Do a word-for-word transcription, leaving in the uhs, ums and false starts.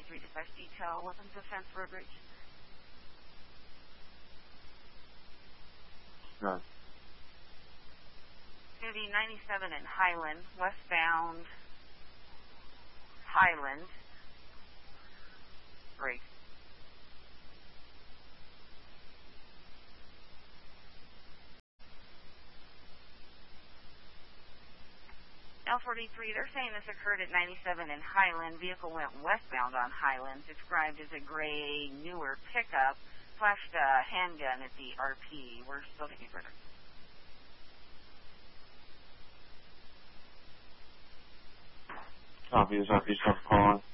forty-three dispatch detail, weapons offense road rage. None. It's going to be ninety-seven in Highland, westbound Highland. Break. L forty-three, they're saying this occurred at ninety-seven in Highland. Vehicle went westbound on Highland, described as a gray, newer pickup. Flashed a handgun at the R P. We're still taking further. Copy, is R P self-calling?